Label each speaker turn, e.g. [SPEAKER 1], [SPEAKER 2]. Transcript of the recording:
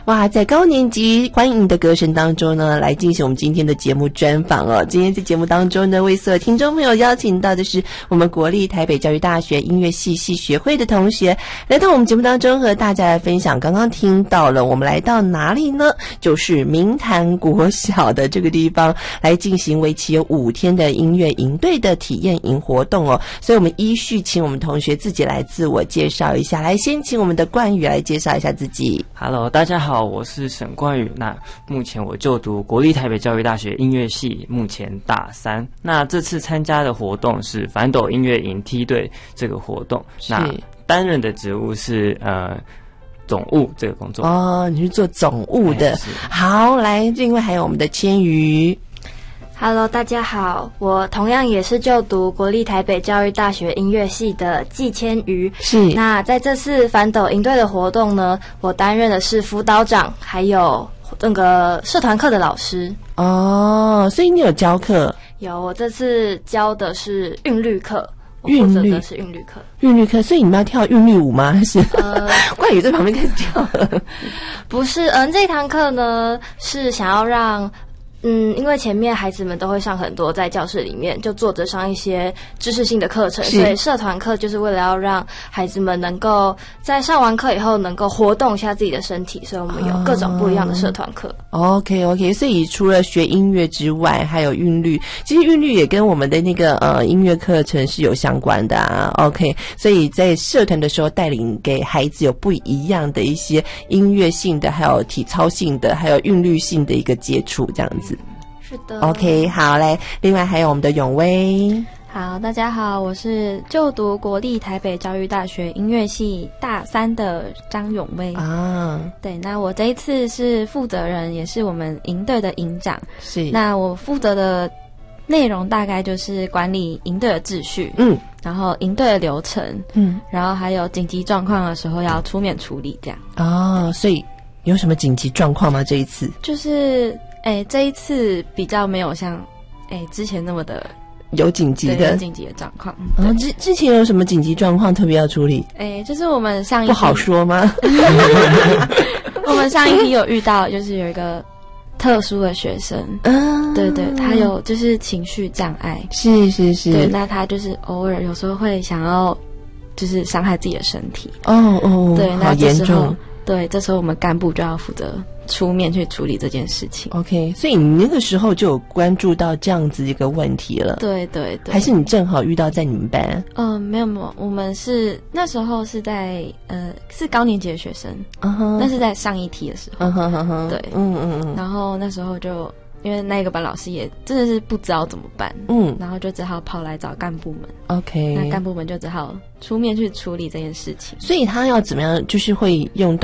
[SPEAKER 1] 哇，在高年级欢迎的歌声当中呢，来进行我们今天的节目专访哦。今天在节目当中呢，为所有听众朋友邀请到的是我们国立台北教育大学音乐系系学会的同学，来到我们节目当中和大家来分享。刚刚听到了，我们来到哪里呢？就是明潭国小的这个地方，来进行为期有5天的音乐营队的体验营活动哦。所以我们依序请我们同学自己来自我介绍一下，来先请我们的冠宇来介绍一下自己。
[SPEAKER 2] Hello， 大家好，我是沈冠宇。那目前我就读国立台北教育大学音乐系，目前大3。那这次参加的活动是反斗音乐营梯队这个活动，那担任的职务是总务这个工作。哦，
[SPEAKER 1] 你是做总务的。好，来，另外还有我们的千瑜。
[SPEAKER 3] Hello， 大家好，我同样也是就读国立台北教育大学音乐系的季千瑜。
[SPEAKER 1] 是。
[SPEAKER 3] 那在这次反斗营队的活动呢，我担任的是辅导长，还有那个社团课的老师。
[SPEAKER 1] 哦，所以你有教课？
[SPEAKER 3] 有，我这次教的是韵律课。
[SPEAKER 1] 韵律
[SPEAKER 3] 的是韵律课，
[SPEAKER 1] 韵律课，所以你们要跳韵律舞吗？还是冠宇在旁边开始跳了？
[SPEAKER 3] 不是，这一堂课呢是想要让。因为前面孩子们都会上很多，在教室里面就坐着上一些知识性的课程，所以社团课就是为了要让孩子们能够在上完课以后能够活动一下自己的身体，所以我们有各种不一样的社团课。
[SPEAKER 1] OK， 所以除了学音乐之外，还有韵律。其实韵律也跟我们的那个音乐课程是有相关的啊。OK， 所以在社团的时候带领给孩子有不一样的一些音乐性的，还有体操性的，还有韵律性的一个接触，这样子。
[SPEAKER 3] 是的。
[SPEAKER 1] OK， 好，来，另外还有我们的永威。
[SPEAKER 4] 好，大家好，我是就读国立台北教育大学音乐系大3的张永威啊。对，那我这一次是负责人，也是我们营队的营长。
[SPEAKER 1] 是。
[SPEAKER 4] 那我负责的内容大概就是管理营队的秩序，然后营队的流程，然后还有紧急状况的时候要出面处理这样。
[SPEAKER 1] 哦，所以有什么紧急状况吗？这一次？
[SPEAKER 4] 就是这一次比较没有像之前那么的
[SPEAKER 1] 有紧急的
[SPEAKER 4] 状况。
[SPEAKER 1] 之前有什么紧急状况特别要处理？
[SPEAKER 4] 就是我们上一批
[SPEAKER 1] 不好说吗？
[SPEAKER 4] 我们上一批有遇到，就是有一个特殊的学生，对对，他有就是情绪障碍，
[SPEAKER 1] 是，
[SPEAKER 4] 对，那他就是偶尔有时候会想要就是伤害自己的身体。对，那这时候对，这时候我们干部就要负责出面去处理这件事情。
[SPEAKER 1] OK， 所以你那个时候就有关注到这样子一个问题了。
[SPEAKER 4] 对，
[SPEAKER 1] 还是你正好遇到在你们班？
[SPEAKER 4] 没有，我们是那时候是在是高年级的学生，那是在上一梯的时候。对，然后那时候就因为那个班老师也真的是不知道怎么办，然后就只好跑来找干部们。
[SPEAKER 1] OK，
[SPEAKER 4] 那干部们就只好出面去处理这件事情。
[SPEAKER 1] 所以他要怎么样，就是会用